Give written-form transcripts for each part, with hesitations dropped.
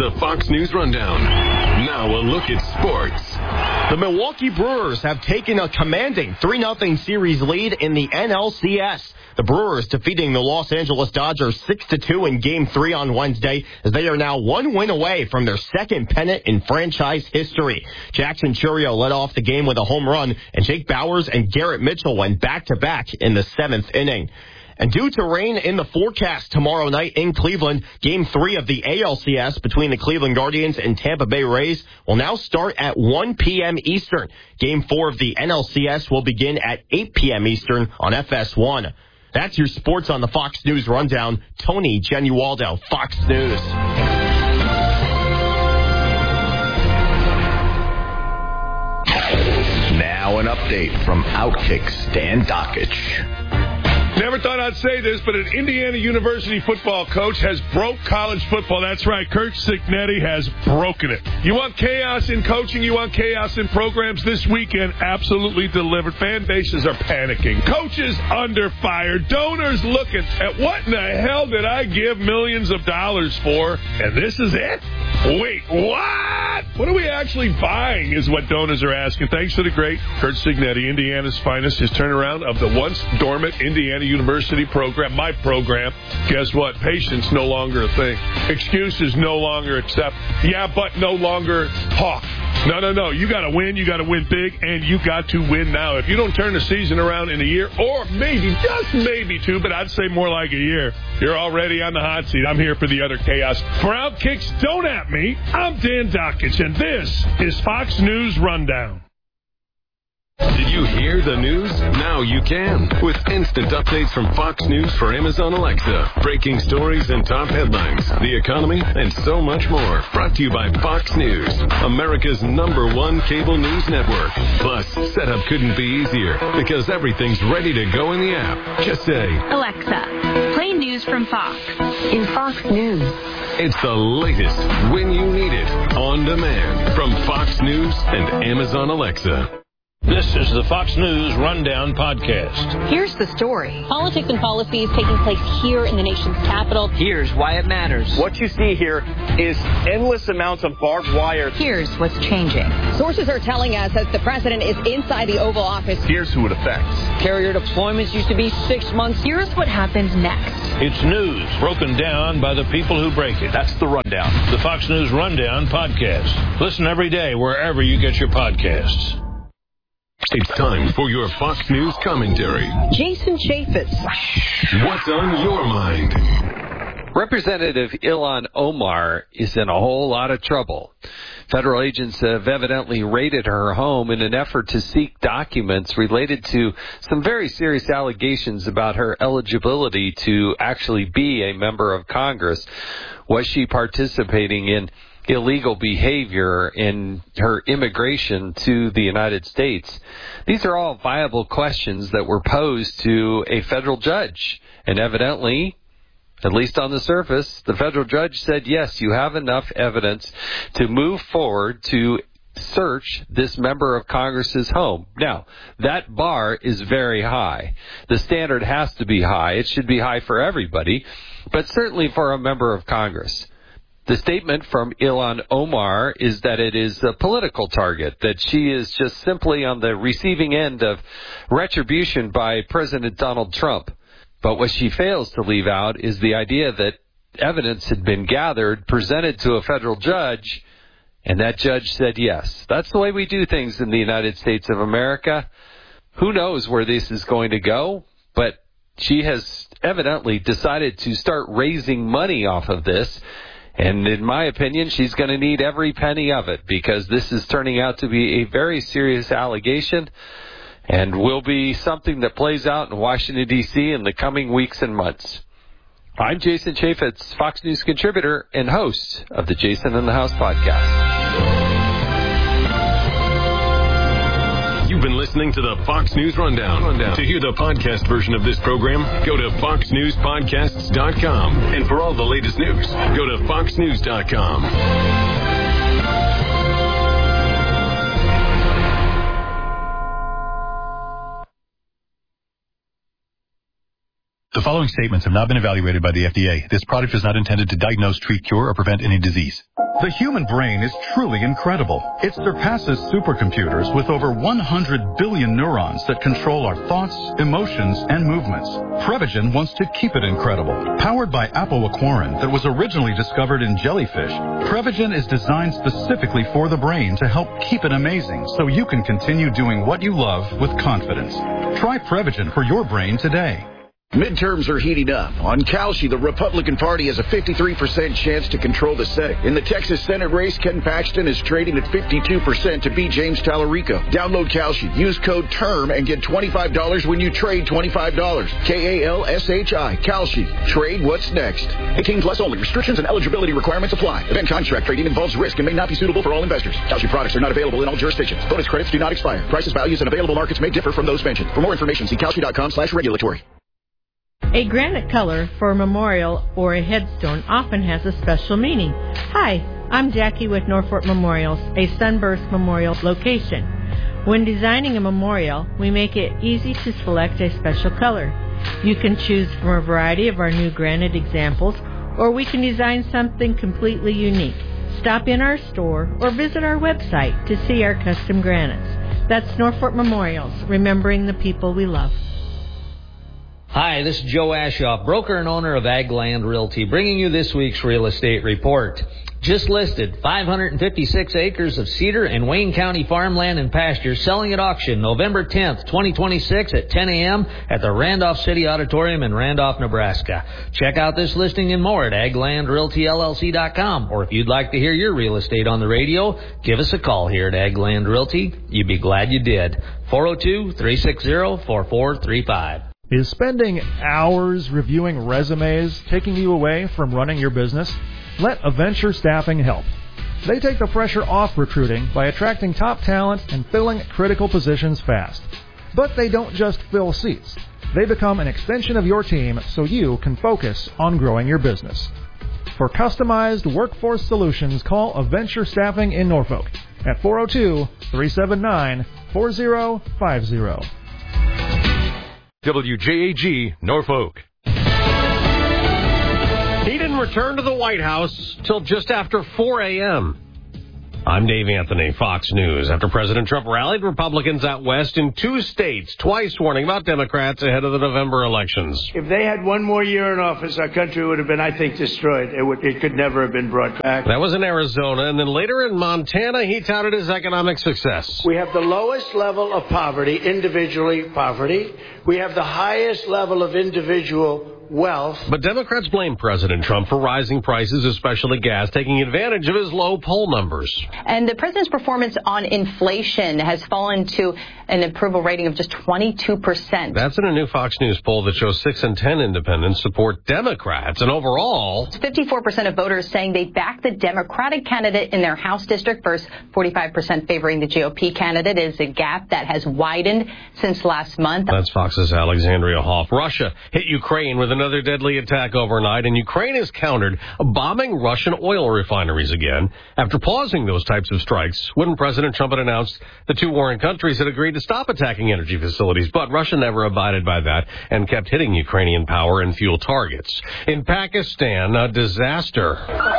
the Fox News Rundown. Now a look at sports. The Milwaukee Brewers have taken a commanding 3-0 series lead in the NLCS. The Brewers defeating the Los Angeles Dodgers 6-2 in Game 3 on Wednesday, as they are now one win away from their second pennant in franchise history. Jackson Chourio led off the game with a home run, and Jake Bauers and Garrett Mitchell went back-to-back in the 7th inning. And due to rain in the forecast tomorrow night in Cleveland, Game 3 of the ALCS between the Cleveland Guardians and Tampa Bay Rays will now start at 1 p.m. Eastern. Game 4 of the NLCS will begin at 8 p.m. Eastern on FS1. That's your sports on the Fox News Rundown. Tony Genualdo, Fox News. Now an update from Outkick Dan Dockich. Never thought I'd say this, but an Indiana University football coach has broke college football. That's right, Kurt Cignetti has broken it. You want chaos in coaching, you want chaos in programs. This weekend absolutely delivered. Fan bases are panicking. Coaches under fire. Donors looking at what in the hell did I give millions of dollars for? And this is it? Wait, what? What are we actually buying is what donors are asking. Thanks to the great Kurt Cignetti, Indiana's finest, his turnaround of the once dormant Indiana University program, my program. Guess what? Patience no longer a thing. Excuses no longer accept. Yeah, but no longer talk. No. You got to win. You got to win big, and you got to win now. If you don't turn the season around in a year, or maybe, just maybe two, but I'd say more like a year, you're already on the hot seat. I'm here for the utter chaos. For Outkicks, don't at me. I'm Dan Dockich, and this is Fox News Rundown. Did you hear the news? Now you can. With instant updates from Fox News for Amazon Alexa. Breaking stories and top headlines, the economy, and so much more. Brought to you by Fox News, America's #1 cable news network. Plus, setup couldn't be easier because everything's ready to go in the app. Just say, Alexa, play news from Fox. In Fox News. It's the latest when you need it, on demand, from Fox News and Amazon Alexa. This is the Fox News Rundown podcast. Here's the story. Politics and policies taking place here in the nation's capital. Here's why it matters. What you see here is endless amounts of barbed wire. Here's what's changing. Sources are telling us as the president is inside the Oval Office. Here's who it affects. Carrier deployments used to be 6 months. Here's what happens next. It's news broken down by the people who break it. That's the Rundown. The Fox News Rundown podcast. Listen every day wherever you get your podcasts. It's time for your Fox News commentary. Jason Chaffetz. What's on your mind? Representative Ilhan Omar is in a whole lot of trouble. Federal agents have evidently raided her home in an effort to seek documents related to some very serious allegations about her eligibility to actually be a member of Congress. Was she participating in illegal behavior in her immigration to the United States? These are all viable questions that were posed to a federal judge. And evidently, at least on the surface, the federal judge said, yes, you have enough evidence to move forward to search this member of Congress's home. Now, that bar is very high. The standard has to be high. It should be high for everybody, but certainly for a member of Congress. The statement from Ilhan Omar is that it is a political target, that she is just simply on the receiving end of retribution by President Donald Trump. But what she fails to leave out is the idea that evidence had been gathered, presented to a federal judge, and that judge said yes. That's the way we do things in the United States of America. Who knows where this is going to go, but she has evidently decided to start raising money off of this. And in my opinion, she's going to need every penny of it because this is turning out to be a very serious allegation and will be something that plays out in Washington, D.C. in the coming weeks and months. I'm Jason Chaffetz, Fox News contributor and host of the Jason in the House podcast. You've been listening to the Fox News Rundown. To hear the podcast version of this program, go to foxnewspodcasts.com. And for all the latest news, go to foxnews.com. The following statements have not been evaluated by the FDA. This product is not intended to diagnose, treat, cure, or prevent any disease. The human brain is truly incredible. It surpasses supercomputers with over 100 billion neurons that control our thoughts, emotions, and movements. Prevagen wants to keep it incredible. Powered by apoaquarin that was originally discovered in jellyfish, Prevagen is designed specifically for the brain to help keep it amazing so you can continue doing what you love with confidence. Try Prevagen for your brain today. Midterms are heating up. On Kalshi, the Republican Party has a 53% chance to control the Senate. In the Texas Senate race, Ken Paxton is trading at 52% to beat James Tallarico. Download Kalshi. Use code TERM and get $25 when you trade $25. Kalshi. Kalshi. Trade what's next. 18 plus only. Restrictions and eligibility requirements apply. Event contract trading involves risk and may not be suitable for all investors. Kalshi products are not available in all jurisdictions. Bonus credits do not expire. Prices, values, and available markets may differ from those mentioned. For more information, see Kalshi.com/regulatory. A granite color for a memorial or a headstone often has a special meaning. Hi, I'm Jackie with Norfolk Memorials, a Sunburst Memorial location. When designing a memorial, we make it easy to select a special color. You can choose from a variety of our new granite examples, or we can design something completely unique. Stop in our store or visit our website to see our custom granites. That's Norfolk Memorials, remembering the people we love. Hi, this is Joe Ashoff, broker and owner of Ag Land Realty, bringing you this week's real estate report. Just listed 556 acres of Cedar and Wayne County farmland and pasture selling at auction November 10th, 2026 at 10 a.m. at the Randolph City Auditorium in Randolph, Nebraska. Check out this listing and more at aglandrealtyllc.com. Or if you'd like to hear your real estate on the radio, give us a call here at Ag Land Realty. You'd be glad you did. 402-360-4435. Is spending hours reviewing resumes taking you away from running your business? Let Aventure Staffing help. They take the pressure off recruiting by attracting top talent and filling critical positions fast. But they don't just fill seats. They become an extension of your team so you can focus on growing your business. For customized workforce solutions, call Aventure Staffing in Norfolk at 402-379-4050. WJAG, Norfolk. He didn't return to the White House till just after 4 a.m. I'm Dave Anthony, Fox News. After President Trump rallied Republicans out west in 2 states, twice warning about Democrats ahead of the November elections. If they had one more year in office, our country would have been, I think, destroyed. It could never have been brought back. That was in Arizona, and then later in Montana, he touted his economic success. We have the lowest level of poverty, individually poverty. We have the highest level of individual wealth. But Democrats blame President Trump for rising prices, especially gas, taking advantage of his low poll numbers. And the president's performance on inflation has fallen to an approval rating of just 22%. That's in a new Fox News poll that shows 6 in 10 independents support Democrats. And overall, 54% of voters saying they back the Democratic candidate in their House district versus 45% favoring the GOP candidate. Is a gap that has widened since last month. That's Fox's Alexandria Hoff. Russia hit Ukraine with another deadly attack overnight, and Ukraine has countered bombing Russian oil refineries again after pausing those types of strikes when President Trump had announced the 2 warring countries had agreed to stop attacking energy facilities. But Russia never abided by that and kept hitting Ukrainian power and fuel targets. In Pakistan, a disaster.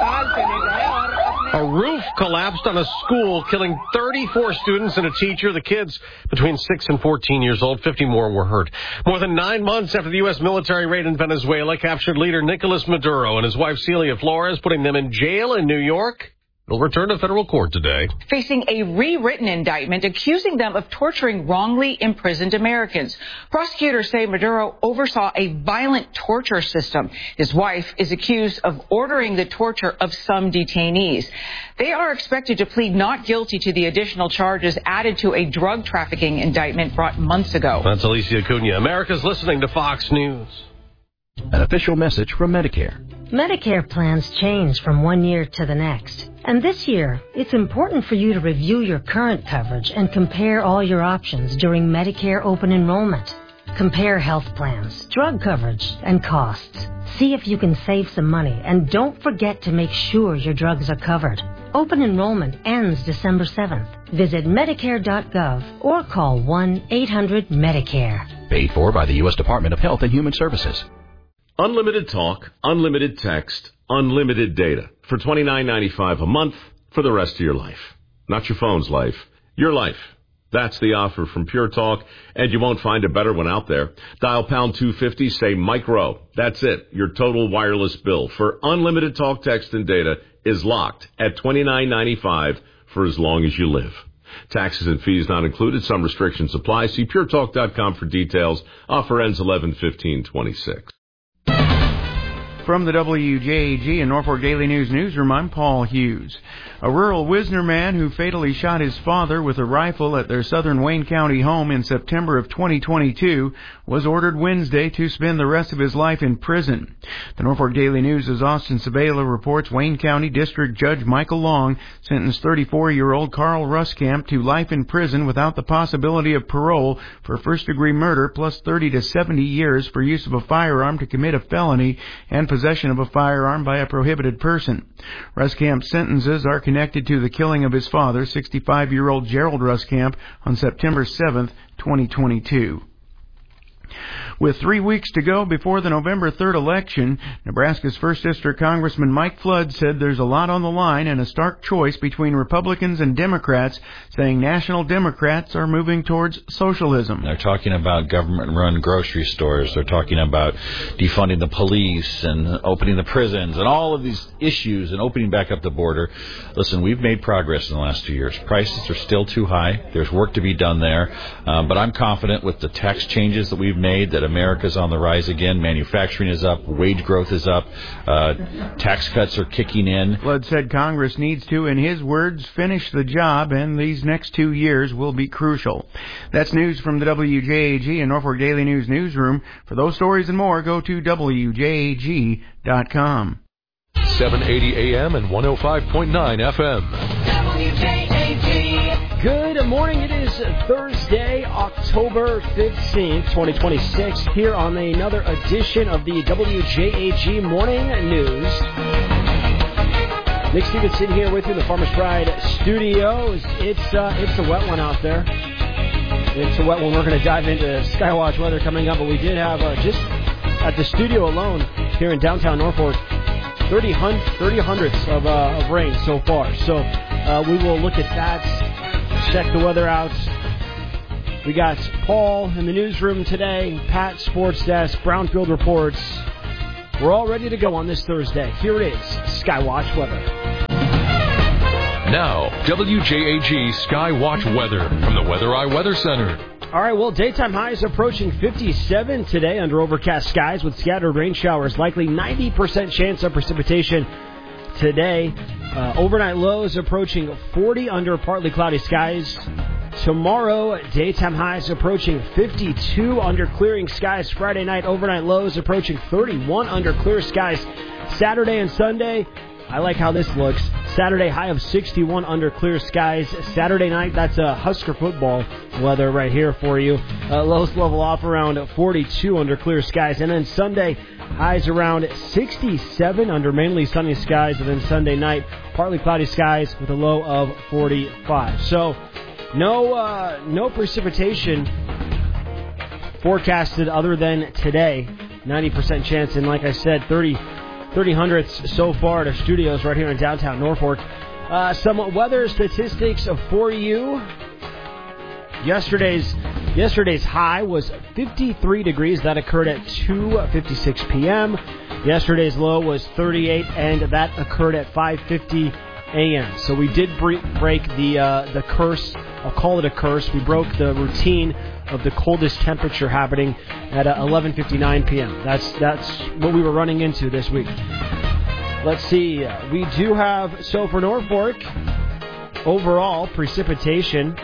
A roof collapsed on a school, killing 34 students and a teacher. The kids between 6 and 14 years old. 50 more were hurt. More than 9 months after the U.S. military raid in Venezuela captured leader Nicolas Maduro and his wife Celia Flores, putting them in jail in New York. They'll return to federal court today, facing a rewritten indictment accusing them of torturing wrongly imprisoned Americans. Prosecutors say Maduro oversaw a violent torture system. His wife is accused of ordering the torture of some detainees. They are expected to plead not guilty to the additional charges added to a drug trafficking indictment brought months ago. That's Alicia Acuna. America's listening to Fox News. An official message from Medicare. Medicare plans change from one year to the next. And this year, it's important for you to review your current coverage and compare all your options during Medicare open enrollment. Compare health plans, drug coverage, and costs. See if you can save some money, and don't forget to make sure your drugs are covered. Open enrollment ends December 7th. Visit Medicare.gov or call 1-800-MEDICARE. Paid for by the U.S. Department of Health and Human Services. Unlimited talk, unlimited text, unlimited data for $29.95 a month for the rest of your life. Not your phone's life, your life. That's the offer from Pure Talk, and you won't find a better one out there. Dial pound 250, say micro. That's it. Your total wireless bill for unlimited talk, text, and data is locked at $29.95 for as long as you live. Taxes and fees not included. Some restrictions apply. See puretalk.com for details. Offer ends 11/15/26. From the WJAG and Norfolk Daily News newsroom, I'm Paul Hughes. A rural Wisner man who fatally shot his father with a rifle at their southern Wayne County home in September of 2022 was ordered Wednesday to spend the rest of his life in prison. The Norfolk Daily News' Austin Sabela reports Wayne County District Judge Michael Long sentenced 34-year-old Carl Ruskamp to life in prison without the possibility of parole for first-degree murder plus 30 to 70 years for use of a firearm to commit a felony and possession of a firearm by a prohibited person. Ruskamp's sentences are connected to the killing of his father, 65-year-old Gerald Ruskamp, on September 7th, 2022. With 3 weeks to go before the November 3rd election, Nebraska's 1st District Congressman Mike Flood said there's a lot on the line and a stark choice between Republicans and Democrats, saying national Democrats are moving towards socialism. They're talking about government-run grocery stores. They're talking about defunding the police and opening the prisons and all of these issues and opening back up the border. Listen, we've made progress in the last 2 years. Prices are still too high. There's work to be done there. But I'm confident with the tax changes that we've made that America's on the rise again. Manufacturing is up. Wage growth is up. Tax cuts are kicking in. Flood said Congress needs to, in his words, finish the job, and these next 2 years will be crucial. That's news from the WJAG and Norfolk Daily News newsroom. For those stories and more, go to WJAG.com. 780 AM and 105.9 FM. WJAG. Good morning. It is Thursday, October 15th, 2026, here on another edition of the WJAG Morning News. Nick Stevenson here with you in the Farmers Pride Studios. It's a wet one out there. It's a wet one. We're going to dive into Skywatch weather coming up, but we did have just at the studio alone here in downtown Norfolk 30 hundredths of rain so far. So we will look at that. Check the weather out. We got Paul in the newsroom today, Pat Sports Desk, Brownfield Reports. We're all ready to go on this Thursday. Here it is, Skywatch weather. Now, WJAG Skywatch weather from the Weather Eye Weather Center. All right, well, daytime highs approaching 57 today under overcast skies with scattered rain showers, likely 90% chance of precipitation today. Overnight lows approaching 40 under partly cloudy skies. Tomorrow, daytime highs approaching 52 under clearing skies. Friday night, overnight lows approaching 31 under clear skies. Saturday and Sunday, I like how this looks. Saturday, high of 61 under clear skies. Saturday night, that's Husker football weather right here for you. Lows level off around 42 under clear skies. And then Sunday, highs around 67 under mainly sunny skies. And then Sunday night, partly cloudy skies with a low of 45. So no precipitation forecasted other than today. 90% chance. And like I said, 30 hundredths so far at our studios right here in downtown Norfolk. Some weather statistics for you. Yesterday's high was 53 degrees. That occurred at 2:56 p.m. Yesterday's low was 38, and that occurred at 5:50 a.m. So we did break the curse. I'll call it a curse. We broke the routine of the coldest temperature happening at 11:59 p.m. That's what we were running into this week. Let's see. We do have, so for Norfolk, overall precipitation,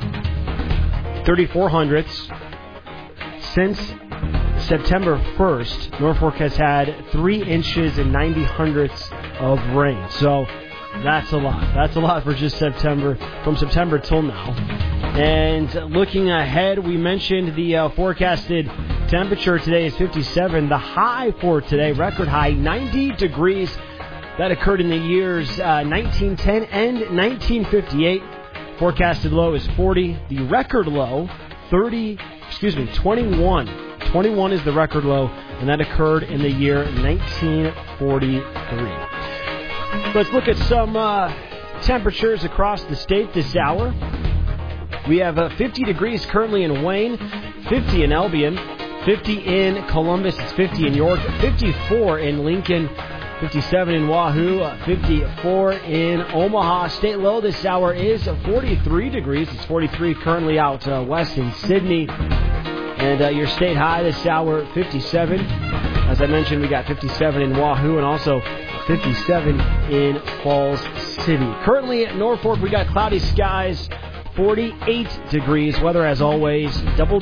34 hundredths. Since September 1st, Norfolk has had 3 inches and 90 hundredths of rain. So that's a lot. That's a lot for just September, from September till now. And looking ahead, we mentioned the forecasted temperature today is 57. The high for today, record high, 90 degrees. That occurred in the years 1910 and 1958. Forecasted low is 40. The record low, 21. 21 is the record low. and that occurred in the year 1943. Let's look at some temperatures across the state this hour. We have 50 degrees currently in Wayne, 50 in Albion, 50 in Columbus, it's 50 in York, 54 in Lincoln, 57 in Wahoo, 54 in Omaha. State low this hour is 43 degrees. It's 43 currently out west in Sydney. And your state high this hour, 57. As I mentioned, we got 57 in Wahoo and also 57 in Falls City. Currently at Norfolk, we got cloudy skies, 48 degrees. Weather, as always,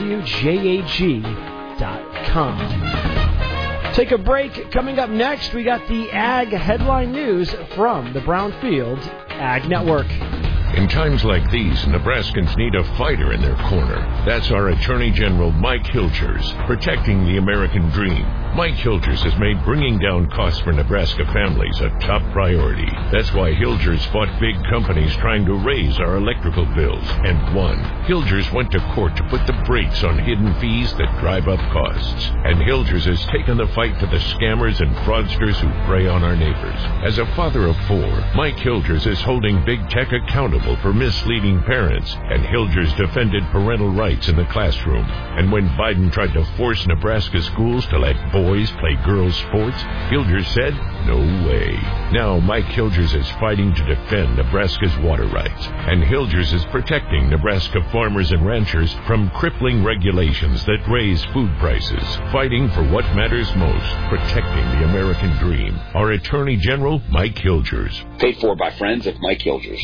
WJAG.com. Take a break. Coming up next, we got the Ag headline news from the Brownfield Ag Network. In times like these, Nebraskans need a fighter in their corner. That's our Attorney General Mike Hilgers, protecting the American dream. Mike Hilgers has made bringing down costs for Nebraska families a top priority. That's why Hilgers fought big companies trying to raise our electrical bills and won. Hilgers went to court to put the brakes on hidden fees that drive up costs. And Hilgers has taken the fight to the scammers and fraudsters who prey on our neighbors. As a father of four, Mike Hilgers is holding big tech accountable for misleading parents, and Hilgers defended parental rights in the classroom. And when Biden tried to force Nebraska schools to let boys play girls' sports, Hilgers said, no way. Now Mike Hilgers is fighting to defend Nebraska's water rights, and Hilgers is protecting Nebraska farmers and ranchers from crippling regulations that raise food prices, fighting for what matters most, protecting the American dream. Our Attorney General, Mike Hilgers. Paid for by friends of Mike Hilgers.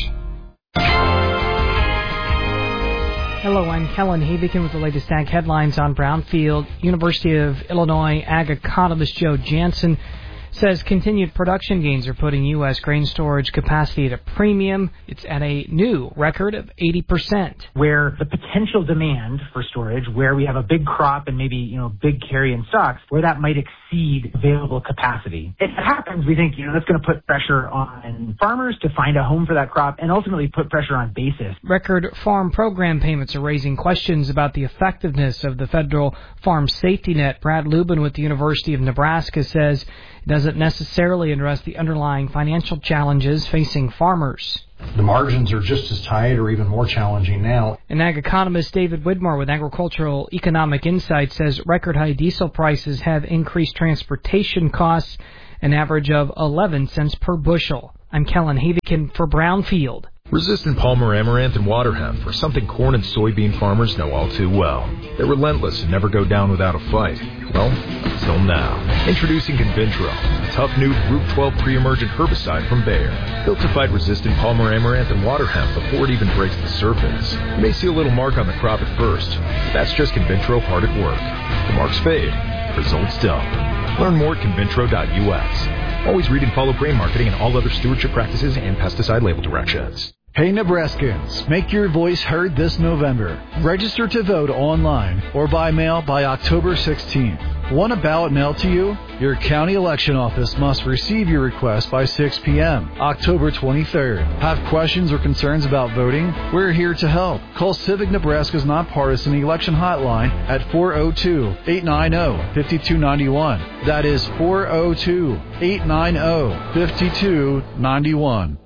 Hello, I'm Kellen Havikin with the latest ag headlines on Brownfield. University of Illinois ag economist Joe Jansen says continued production gains are putting U.S. grain storage capacity at a premium. It's at a new record of 80%. Where the potential demand for storage, where we have a big crop and maybe, big carry in stocks, where that might exceed available capacity. If it happens, we think, that's going to put pressure on farmers to find a home for that crop and ultimately put pressure on basis. Record farm program payments are raising questions about the effectiveness of the federal farm safety net. Brad Lubin with the University of Nebraska says it doesn't necessarily address the underlying financial challenges facing farmers. The margins are just as tight or even more challenging now. And ag economist David Widmore with Agricultural Economic Insight says record high diesel prices have increased transportation costs, an average of 11 cents per bushel. I'm Kellen Havikin for Brownfield. Resistant Palmer Amaranth and water hemp are something corn and soybean farmers know all too well. They're relentless and never go down without a fight. Well, until now. Introducing Convintro, a tough new Group 12 pre-emergent herbicide from Bayer. Built to fight resistant Palmer Amaranth and water hemp before it even breaks the surface. You may see a little mark on the crop at first, but that's just Convintro hard at work. The marks fade, results don't. Learn more at convintro.us. Always read and follow grain marketing and all other stewardship practices and pesticide label directions. Hey Nebraskans, make your voice heard this November. Register to vote online or by mail by October 16th. Want a ballot mailed to you? Your county election office must receive your request by 6 p.m. October 23rd. Have questions or concerns about voting? We're here to help. Call Civic Nebraska's nonpartisan election hotline at 402-890-5291. That is 402-890-5291.